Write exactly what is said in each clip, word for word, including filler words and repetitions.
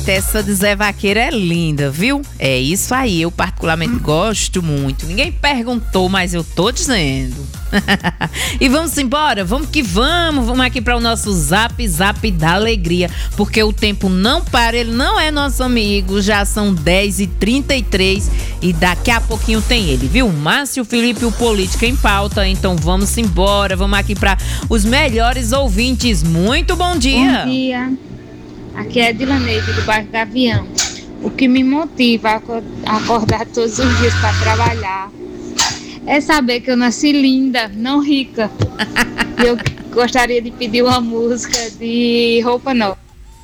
Eita, essa de Zé Vaqueiro é linda, viu? É isso aí, eu particularmente gosto muito. Ninguém perguntou, mas eu tô dizendo. E vamos embora, vamos que vamos. Vamos aqui para o nosso Zap Zap da Alegria, porque o tempo não para, ele não é nosso amigo. Já são dez e trinta e três e daqui a pouquinho tem ele, viu? Márcio Felipe, o Política em Pauta. Então vamos embora, vamos aqui para os melhores ouvintes. Muito bom dia. Bom dia, aqui é Dilaneide do bairro Gavião. O que me motiva a acordar todos os dias para trabalhar é saber que eu nasci linda, não rica. E eu gostaria de pedir uma música de Roupa Nova.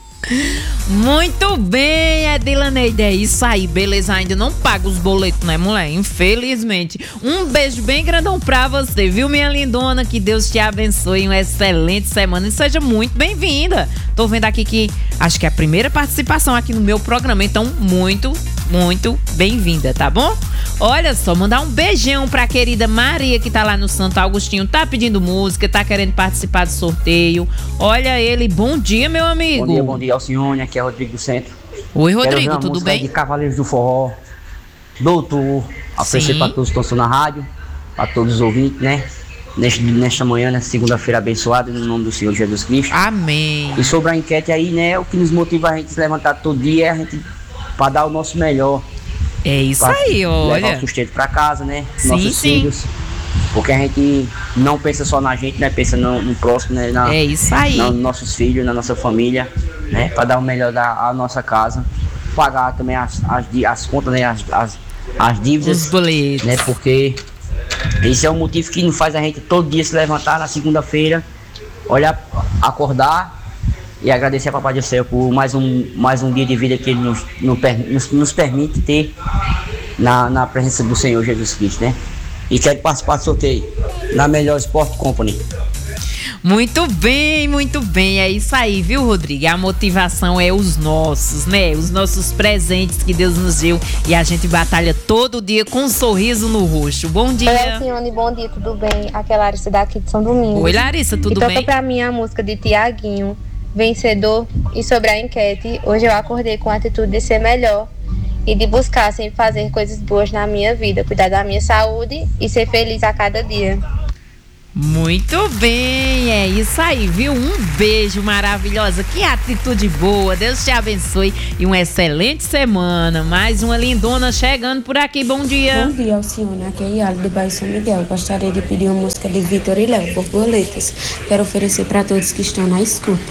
Muito bem, Edilaneide, é isso aí, beleza, ainda não paga os boletos, né, mulher? Infelizmente. Um beijo bem grandão pra você, viu, minha lindona? Que Deus te abençoe, uma excelente semana e seja muito bem-vinda. Tô vendo aqui que acho que é a primeira participação aqui no meu programa, então muito, muito bem-vinda, tá bom? Olha só, mandar um beijão pra querida Maria, que tá lá no Santo Agostinho, tá pedindo música, tá querendo participar do sorteio. Olha ele, bom dia, meu amigo. Bom dia, bom dia, Alcione, aqui é Rodrigo do Centro. Oi, Rodrigo, Quero tudo bem? De Cavaleiros do Forró, Doutor, oferecer pra todos que estão na rádio, pra todos os ouvintes, né? Nesta, nesta manhã, nesta segunda-feira abençoada, no nome do Senhor Jesus Cristo. Amém. E sobre a enquete aí, né, o que nos motiva a gente se levantar todo dia é a gente, pra dar o nosso melhor. É isso aí, olha. Levar o sustento pra casa, né? Sim, nossos sim. filhos. Porque a gente não pensa só na gente, né? Pensa no, no próximo, né? Na, é isso aí. Na, nos nossos filhos, na nossa família, né? Pra dar o melhor da a nossa casa. Pagar também as, as, as contas, né? As, as, as dívidas. Os boletos. Né? Porque esse é o motivo que nos faz a gente todo dia se levantar na segunda-feira, olhar, acordar e agradecer a Papai do Céu por mais um, mais um dia de vida que Ele nos, nos, nos permite ter na, na presença do Senhor Jesus Cristo, né? E quero participar do sorteio na Melhor Sport Company. Muito bem, muito bem, é isso aí, viu, Rodrigo? A motivação é os nossos, né? Os nossos presentes que Deus nos deu e a gente batalha todo dia com um sorriso no rosto. Bom dia. Oi, Alcione, bom dia, tudo bem? Aqui é a Larissa daqui de São Domingos. Oi, Larissa, tudo e bem? E toca pra mim a música de Tiaguinho, Vencedor. E sobre a enquete, hoje eu acordei com a atitude de ser melhor e de buscar sempre fazer coisas boas na minha vida, cuidar da minha saúde e ser feliz a cada dia. Muito bem, é isso aí, viu? Um beijo maravilhosa, que atitude boa, Deus te abençoe e uma excelente semana. Mais uma lindona chegando por aqui, bom dia. Bom dia, Alcione, aqui é Yali do bairro São Miguel. Gostaria de pedir uma música de Vitor e Léo, Borboletas. Quero oferecer para todos que estão na escuta.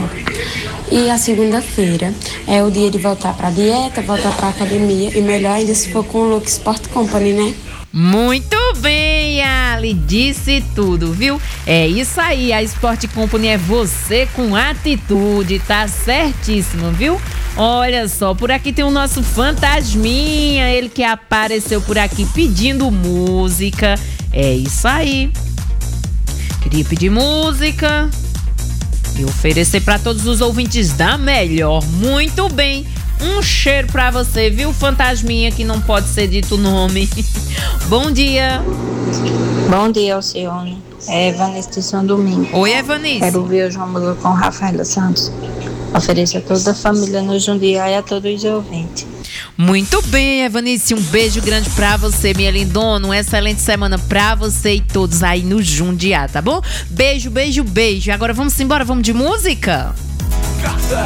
E a segunda-feira é o dia de voltar para a dieta, voltar para a academia e melhor ainda se for com o Look Sport Company, né? Muito bem, Ali, disse tudo, viu? É isso aí, a Sport Company é você com atitude, tá certíssimo, viu? Olha só, por aqui tem o nosso Fantasminha, ele que apareceu por aqui pedindo música. É isso aí. Queria pedir música e oferecer para todos os ouvintes da melhor. Muito bem. Um cheiro pra você, viu, Fantasminha, que não pode ser dito o nome. Bom dia. Bom dia, Alcione. É Evanice de São Domingo. Oi, Evanice. Quero ouvir hoje uma música com Rafaela Santos. Ofereço a toda a família no Jundiaí e a todos os ouvintes. Muito bem, Evanice, um beijo grande pra você, minha lindona, uma excelente semana pra você e todos aí no Jundiaí, tá bom? Beijo, beijo, beijo. Agora vamos embora, vamos de música?